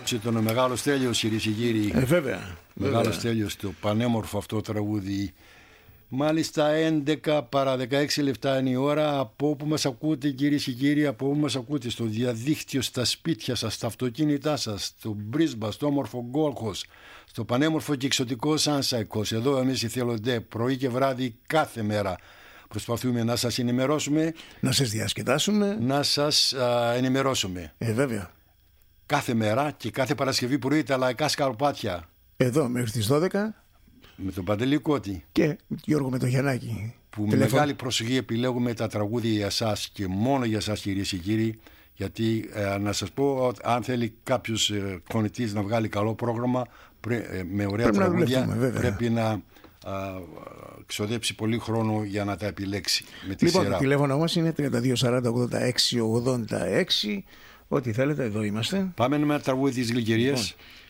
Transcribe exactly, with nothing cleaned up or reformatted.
Ήταν ο Μεγάλος Στέλιος, κυρίες και κύριοι. Ε, βέβαια. Μεγάλος Στέλιος, το πανέμορφο αυτό τραγούδι. Μάλιστα έντεκα παρά δεκαέξι λεπτά είναι η ώρα. Από όπου μας ακούτε, κυρίες και κύριοι, από όπου μας ακούτε, στο διαδίκτυο, στα σπίτια σας, στα αυτοκίνητά σας, στο Μπρίσμπα, στο όμορφο Γκόλχος, στο πανέμορφο και εξωτικό Σάνσαϊκος. Εδώ εμείς οι θελοντέ, πρωί και βράδυ, κάθε μέρα προσπαθούμε να σας ενημερώσουμε, να σας διασκεδάσουμε, να σας α, ενημερώσουμε. Ε, βέβαια. Κάθε μέρα και κάθε Παρασκευή πρωί τα λαϊκά σκαλπάτια. Εδώ μέχρι τις δώδεκα. Με τον Παντελή Κώτη και Γιώργο με το Γιαννάκη. Που με μεγάλη προσοχή επιλέγουμε τα τραγούδια για εσάς και μόνο για εσάς, κυρίες και κύριοι. Γιατί ε, να σας πω, αν θέλει κάποιος ε, φωνητής να βγάλει καλό πρόγραμμα πρέ, ε, με ωραία πρέπει τραγούδια, να πρέπει να α, ξοδέψει πολύ χρόνο για να τα επιλέξει με τη λοιπόν, σειρά. Το τηλέφωνο μας είναι τριάντα δύο σαράντα ογδόντα έξι ογδόντα έξι. Ό,τι θέλετε, εδώ είμαστε. Πάμε με ένα τραγούδι της Γλυκερίας. Λοιπόν.